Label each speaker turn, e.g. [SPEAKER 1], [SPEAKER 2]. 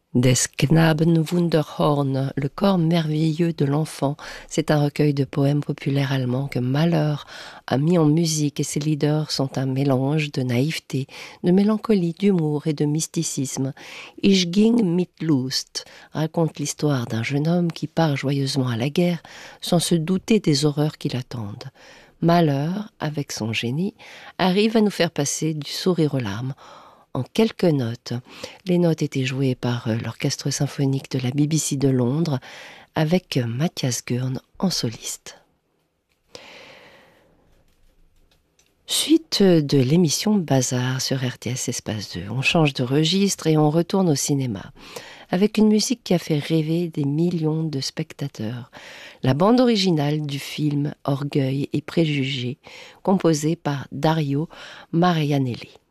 [SPEAKER 1] Des Knaben Wunderhorn, le corps merveilleux de l'enfant, c'est un recueil de poèmes populaires allemands que Mahler a mis en musique et ses leaders sont un mélange de naïveté, de mélancolie, d'humour et de mysticisme. Ich ging mit Lust raconte l'histoire d'un jeune homme qui part joyeusement à la guerre sans se douter des horreurs qui l'attendent. Mahler, avec son génie, arrive à nous faire passer du sourire aux larmes en quelques notes. Les notes étaient jouées par l'orchestre symphonique de la BBC de Londres avec Matthias Gurn en soliste. Suite de l'émission Bazar sur RTS Espace 2. On change de registre et on retourne au cinéma avec une musique qui a fait rêver des millions de spectateurs. La bande originale du film Orgueil et préjugés, composée par Dario Marianelli.